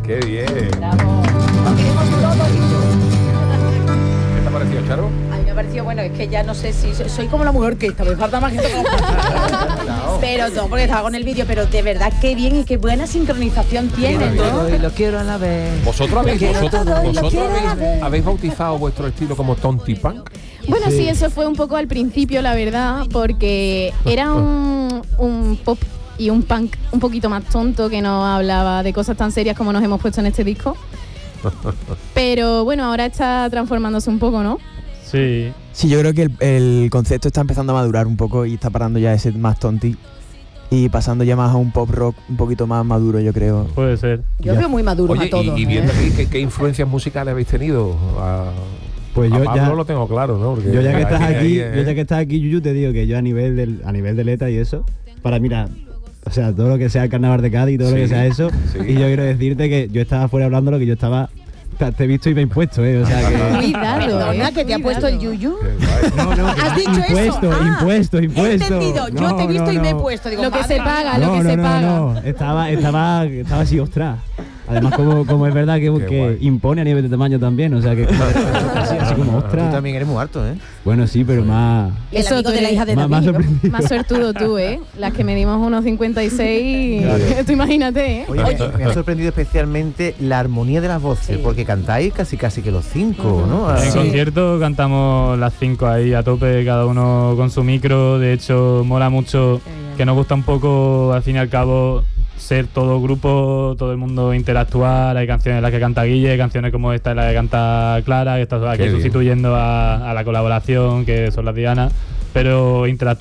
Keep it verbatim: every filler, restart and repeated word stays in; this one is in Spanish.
¡Qué bien! Bravo. Lo queremos todo, ¿Qué te ha parecido, Charo? A mí me ha parecido, bueno, es que ya no sé si soy, soy como la mujer que está, me falta más gente como Claro. pero no, porque estaba con el vídeo, pero de verdad qué bien y qué buena sincronización tiene, ¿no? Y lo quiero a la vez. ¿Vosotros habéis, Quiero vosotros, todo y lo vosotros quiero a la habéis, vez. habéis bautizado vuestro estilo como Tonti Punk? Bueno, sí. sí, eso fue un poco al principio, la verdad, porque era un, un pop y un punk un poquito más tonto que no hablaba de cosas tan serias como nos hemos puesto en este disco. Pero bueno, ahora está transformándose un poco, ¿no? Sí. Sí, yo creo que el, el concepto está empezando a madurar un poco y está parando ya ese más tonti y pasando ya más a un pop rock un poquito más maduro, yo creo. Puede ser. Yo Ya. veo muy maduro Oye, a todos. y, y viendo ¿eh? aquí, ¿qué, qué influencias musicales habéis tenido? A, Pues a yo Pablo ya, lo tengo claro, ¿no? Porque yo ya que estás ahí- aquí, ahí, ¿eh? yo ya que estás aquí, Yuyu, te digo que yo a nivel del, a nivel de letra y eso, para mira, o sea, todo lo que sea el carnaval de Cádiz y todo Sí, lo que sea eso, sí. y yo quiero decirte que yo estaba fuera hablando lo que yo estaba, te, te he visto y me he impuesto, eh, o sea que Cuidado, Perdona, ¿eh? que te ha puesto el yuyu. Qué guay. no, no, que ¿Has dicho eso? impuesto, Ah, impuesto, impuesto. He entendido, yo No, te he visto no, y me he no. puesto. Digo, Lo que madre se paga, mía. lo no, que no, se no, paga. no, estaba, estaba, estaba así, ostras. Además, como, como es verdad que, Qué que guay. impone a nivel de tamaño también, o sea que así, así como Tú ostras. también eres muy alto, ¿eh? Bueno, sí, pero más, El Eso amigo tú de la eres hija de más, más David, ¿no? sorprendido. Más suertudo tú, ¿eh? Las que medimos unos cincuenta y seis, tú imagínate, ¿eh? Oye, me- me ha sorprendido especialmente la armonía de las voces, Sí. porque cantáis casi casi que los cinco, ¿no? En Ah, el concierto cantamos las cinco ahí a tope, cada uno con su micro. De hecho, mola mucho, que nos gusta un poco, al fin y al cabo, ser todo grupo, todo el mundo interactuar. Hay canciones en las que canta Guille, canciones como esta en la que canta Clara, que está aquí Qué bien. sustituyendo a, a la colaboración, que son las Diana. Pero interactuar